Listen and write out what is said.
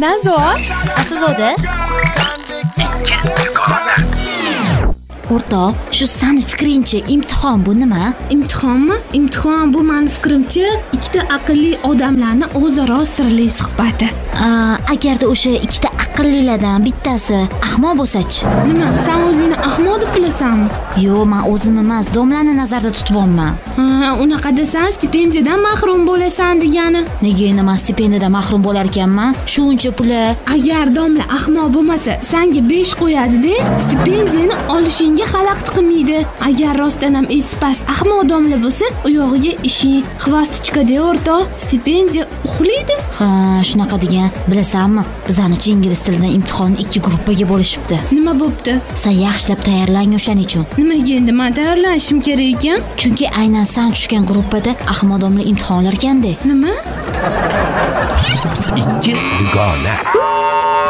Nazo, Aslida o'rtoq, shu sani fikringcha imtihon bu nima? imtihonmi? Imtihon bu meni fikrimcha ikkita aqlli odamlarni o'zaro sirli suhbati. Agarda o'sha ikkita aqllilardan bittasi ahmoq bo'lsa-chi? Nima, sen o'zingni ahmoq deb bilasanmi? Yo'q, men o'zimni emas, domlani nazarda tutyapman. Unaqa desan, stipendiyadan mahrum bo'lasan degani. Nega endi men stipendiyadan mahrum bo'lar ekanman? Shuncha puli. Agar domla ahmoq bo'lmasa, senga 5 qo'yadi-da, stipendiyani olishingga xalaqit qilmaydi. Agar rostdan ham esi past ahmoq domla bo'lsa, u yog'iga ishing xvostichka-da o'rtoq, stipendiya uxlaydi. Ha, shunaqa degan. Bilasanmi, bizanichi ingliz tilidan imtihonni 2 gruppaga bo'lishibdi. Nima bo'pti? Sen yaxshilab tayyorlang o'shaning uchun. Nimaga endi men tayyorlanishim kerak ekan? Chunki aynan sen tushgan gruppada ahmoq domla imtihonlar ekanda. Nima? Ikki dugona.